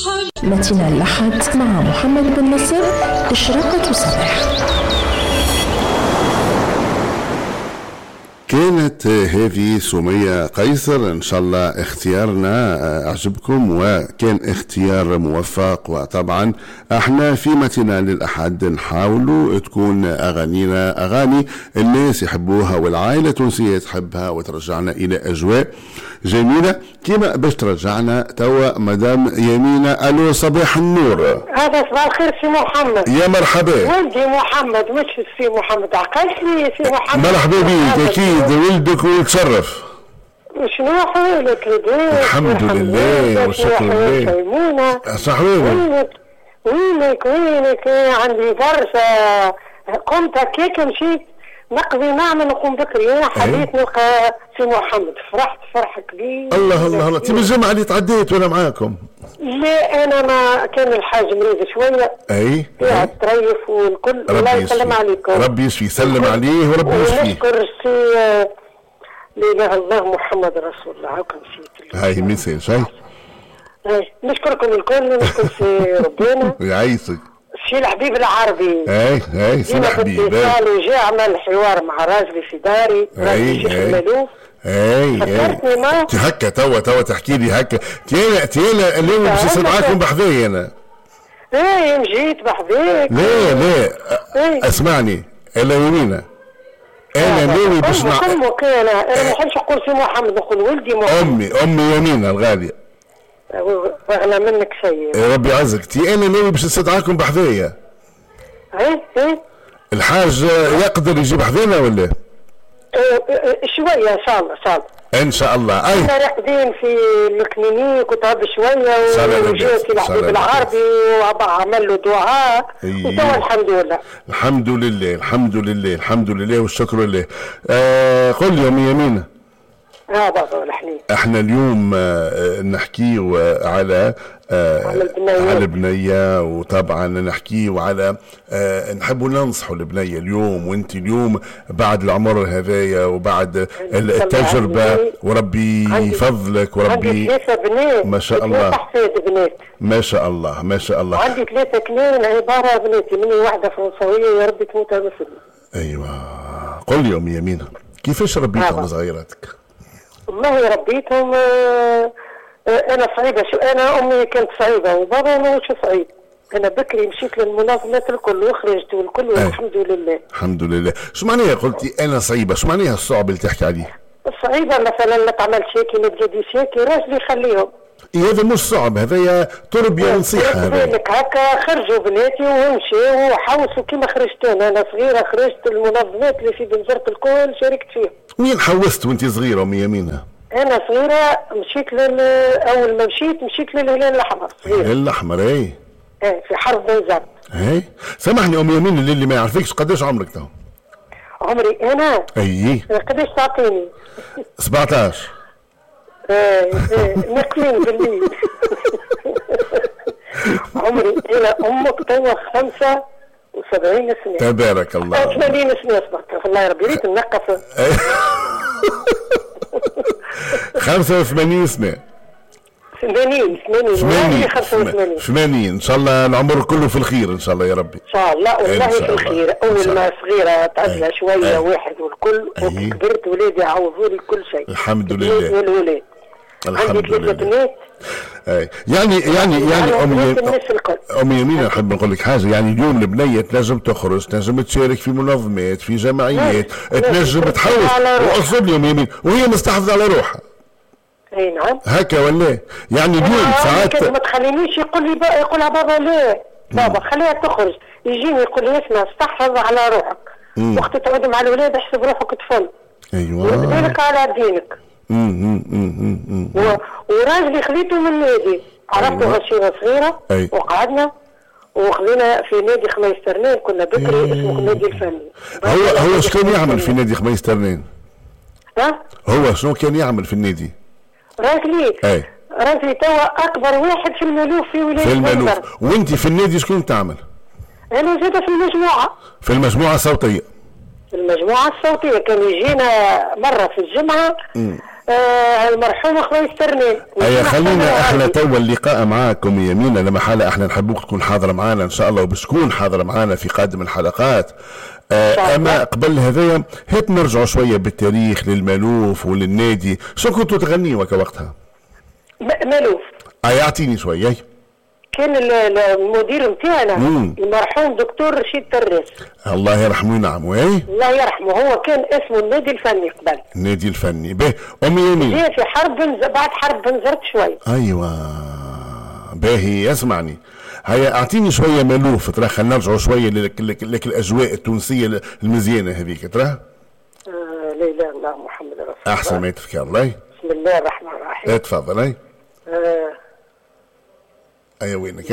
متنا الأحد مع محمد بن نصر، إشراقة صباح. كانت هذه سمية قيصر، إن شاء الله اختيارنا أعجبكم وكان اختيار موفق. وطبعا احنا في متنا للأحد نحاولوا تكون أغانينا أغاني الناس يحبوها والعائلة التونسية تحبها وترجعنا إلى أجواء جميلة كما باش ترجعنا توا مدام يمينة. ألو صباح النور. هذا صباح الخير سي محمد. يا مرحبا. ولدي محمد مش سي محمد، عقلتني سي محمد. مرحبا بيك، أكيد ولدك ويتشرف. شنو حوالك لديك؟ الحمد لله والشكر لله. صحيح. وينك عندي برشا. قمت هكاك مشيت نقضي نعمل نقوم بكري، حبيت نلقى سي محمد، فرحت فرحة كبيرة. الله تي بالجمعة اللي تعديت وانا معاكم؟ لا انا ما كان الحاج مريض شوية. اي قاعد تريف والكل. الله يسلم عليكم. ربي يشفي، يسلم عليه وربي يشفيه. ونشكر السي لا اله الا الله محمد رسول الله. هاكم نسيت هاي ميساج هاي. نشكركم الكل، نشكر سي ربنا يعيشك. الشيء الحبيب العربي. اي سي الحبيب. جاء عمل حوار مع راجلي في داري، راجلي الشيخ الملوف. فكرتني معه هكا توا تحكي لي هكا. تيانا اليوم باش نصير معاكم بحذايا انا. مجيت بحذاك. لا اسمعني الا يمينة، انا ناوي باش انا ما نحبش نقول سي محمد، نقول ولدي محمد. امي يمينة الغالية، اغلى منك شيء. ربي يعزك. انا ناوي باش نستدعاكم بحذايا. الحاج يقدر يجيب حذانا ولا؟ شويه ان شاء الله ان شاء الله. احنا راقدين في الكلينيك وتعب شويه وجيت الحبيب العربي وعمل له دعاء وتوا الحمد لله والشكر لله. قل لي يا يمينة. بابا الحنين. احنا اليوم نحكيو على البنية، وطبعا نحكيو على نحبوا ننصحوا البنية اليوم. وانت اليوم بعد العمر هذايا وبعد التجربة وربي يفضلك وربي. عندي 3 بنات ما شاء الله. بنات ما شاء الله. عندي 3 كنان عبارة بناتي، مني واحدة فرنسوية يا ربي تموت مثلي. ايوه قل لي ام يمينة، كيفاش ربيتهم صغيراتك؟ والله ربيتهم انا صعيبه. انا امي كانت صعيبه وبابا ما هوش صعيب. انا بكري مشيت للمنظمات الكل وخرجت والكل والحمد لله. الحمد لله. شو معناها قلتي انا صعيبه؟ شو معناها الصعب اللي تحكي عليه؟ الصعيبه مثلا لا تعمل شيكي لا تجدي شيكي، راجلي يخليهم. هذا مش صعب، هذا تربيه ونصيحه. هذا هكا خرجوا بناتي ومشيوا وحوسوا كيما خرجت انا صغيره. خرجت المنظمات اللي في بنزرت الكل شاركت فيها. وين حوست وانت صغيره ام يمينة؟ انا صغيره مشيت اول ما مشيت للهلال الاحمر. الهلال الاحمر في حرب بنزرت. سامحني ام يمينة، اللي ما يعرفكش قداش عمرك تو؟ عمري انا قداش تعطيني؟ 17. نقلين بالليل. عمري الى امك توا 75 سنه. تبارك الله. 80 سنه صبرت. الله يربي ريت نقص. 85 سنه. 80 ان شاء الله العمر كله في الخير ان شاء الله يا ربي. ان شاء الله والله في الخير. اول ما صغيره تعزها شويه واحد والكل وكبرت ولادي عوضوا لي كل شيء الحمد لله. والولاد الحمد لله. بنات. يعني أم يمينة نحب نقول لك حاجة. يعني اليوم البنية تنجم تخرج، تنجم تشارك في منظمات، في جمعيات، تنجم تحوس. وأقصد لي أم يمينة وهي مستحفظة على روحها. نعم هكا ولا؟ يعني اليوم ساعات ما تخلينيش يقولها بابا لا بابا خليها تخرج. يجيني يقول لي اسمع استحفظ على روحك. وقت تقعد مع الولاد احسب روحك طفل. ايوه بالك على دينك. وراجلي خليته من نادي. عرفته غشيره صغيره. وقعدنا وخلينا في نادي خميس ترنين. كنا بكري اسمه نادي الفني. هو شكون يعمل في نادي خميس ترنين؟ هو شنو كان يعمل في النادي؟ راجلي توا اكبر واحد في الملوف في ولايه الملوف. وانت في النادي شكون تعمل؟ انا زاده في المجموعه الصوتيه. المجموعه الصوتيه كان يجينا مره في الجمعه المرحوم اخوي السرنين. خلينا احنا توا اللقاء معاكم يمينة لما حالة احنا نحبوك تكون حاضرة معانا ان شاء الله، وبتكون حاضرة معانا في قادم الحلقات. اما قبل هذايا هات نرجعوا شوية بالتاريخ للمالوف وللنادي. شو كنتوا تغنيوا وقتها؟ مالوف. يعطيني شوية. كان المدير نتاعنا المرحوم دكتور رشيد تريس، الله يرحمه وينعمه. الله يرحمه. هو كان اسمه النادي الفني قبل. النادي الفني. به امي يمين جاء في حرب بعد حرب بنزرت شوي. ايوه باهي. اسمعني، هيا اعطيني شويه مالوف ترى. خلينا نرجعوا شويه لك الاجواء التونسيه المزيانه هذيك ترى. لا اله الا الله محمد رسول الله. احسن ما يتفكر الله. بسم الله الرحمن الرحيم. تفضل. اي وينك؟